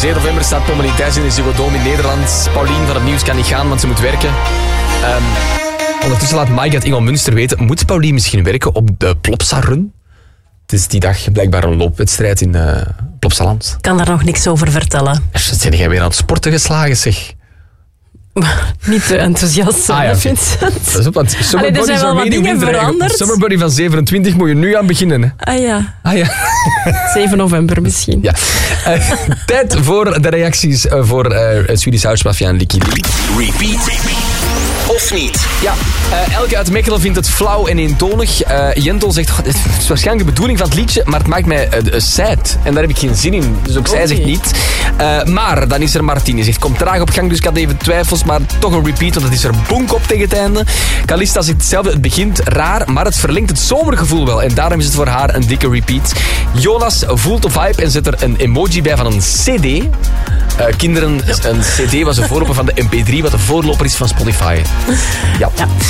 7 november staat Pommelien Thijs in de Ziggo Dome in Nederland. Paulien van het nieuws kan niet gaan, want ze moet werken. Ondertussen laat Mike uit Ingelmunster weten... Moet Paulien misschien werken op de Plopsa-run? Het is die dag blijkbaar een loopwedstrijd in Plopsaland. Ik kan daar nog niks over vertellen. Zijn jij weer aan het sporten geslagen, zeg? Niet te enthousiast, Vincent. Dat is op, want er zijn wel wat dingen veranderd. Summerbody van 27 moet je nu aan beginnen. Hè? Ah ja. 7 november misschien. Ja. Tijd voor de reacties voor Swedish House Mafia en Licky Lee. Repeat. Of niet? Ja, Elke uit Mechelen vindt het flauw en eentonig. Jentel zegt, God, het is waarschijnlijk de bedoeling van het liedje, maar het maakt mij sad. En daar heb ik geen zin in. Dus ook zij zegt niet. Maar dan is er Martien. Die zegt, komt traag op gang, dus ik had even twijfels, maar toch een repeat, want het is er bonk op tegen het einde. Calista zegt hetzelfde, het begint raar, maar het verlengt het zomergevoel wel. En daarom is het voor haar een dikke repeat. Jonas voelt de vibe en zet er een emoji bij van een CD. Kinderen, een CD was een voorloper van de MP3, wat de voorloper is van Spotify. Ja.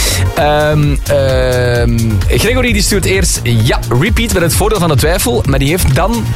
Gregory die stuurt eerst repeat met het voordeel van de twijfel, maar die heeft dan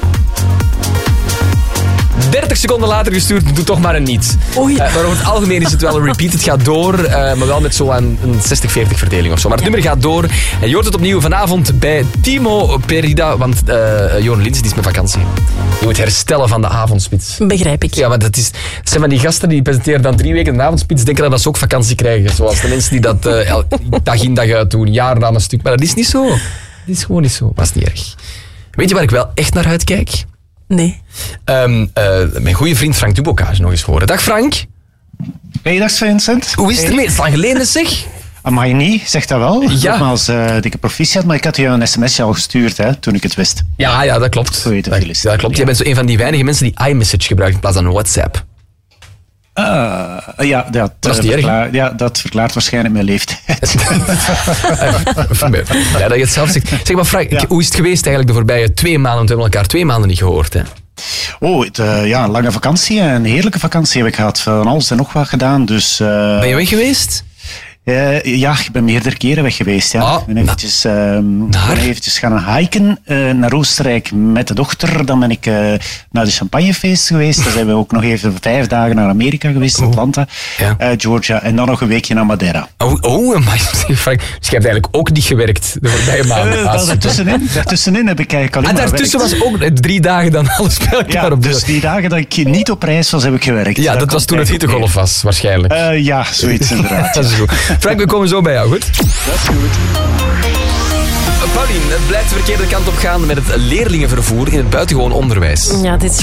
30 seconden later gestuurd, doe toch maar een niet. Maar over het algemeen is het wel een repeat. Het gaat door, maar wel met zo'n 60-40 verdeling of zo. Maar het nummer gaat door. En je hoort het opnieuw vanavond bij Timo Perida, want Johan Lins die is met vakantie. Je moet herstellen van de avondspits. Begrijp ik. Ja, maar het zijn van die gasten die presenteren dan 3 weken de avondspits, denken dat ze ook vakantie krijgen. Zoals de mensen die dat dag in dag uit doen, jaar na een stuk. Maar dat is niet zo. Dat is gewoon niet zo. Maar dat is niet erg. Weet je waar ik wel echt naar uitkijk? Nee. Mijn goede vriend Frank Dubocage nog eens horen. Dag Frank. Hey, dag Vincent. Hoe is het ermee? Het is lang geleden zeg. Amai niet, zeg dat wel. Ja. Nogmaals, dikke proficiat, maar ik had je een sms'je al gestuurd hè, toen ik het wist. Ja, dat klopt. Zo heet het dat klopt. Jij bent zo een van die weinige mensen die iMessage gebruikt in plaats van WhatsApp. Dat verklaart waarschijnlijk mijn leeftijd. Ja, dat je het zelf zegt. Zeg maar Frank, hoe is het geweest eigenlijk de voorbije 2 maanden? Want we hebben elkaar 2 maanden niet gehoord, hè? Een lange vakantie, een heerlijke vakantie heb ik gehad. Van alles en nog wat gedaan. Dus, ben je weg geweest? Ik ben meerdere keren weg geweest. Ja. Ik ben eventjes gaan hiken naar Oostenrijk met de dochter. Dan ben ik naar de champagnefeest geweest. Dan zijn we ook nog even 5 dagen naar Amerika geweest, Atlanta, Georgia. En dan nog een weekje naar Madeira. Frank, dus je hebt eigenlijk ook niet gewerkt de voorbije maanden. Daartussenin heb ik eigenlijk alleen maar daartussen gewerkt. was ook 3 dagen dan alles bij elkaar op. Dus die dagen dat ik niet op reis was, heb ik gewerkt. Ja, dat was toen het hittegolf was, waarschijnlijk. Zoiets inderdaad. Dat is goed. Frank, we komen zo bij jou, goed? Dat is goed. Paulien, het blijft de verkeerde kant op gaan met het leerlingenvervoer in het buitengewoon onderwijs. Ja, dit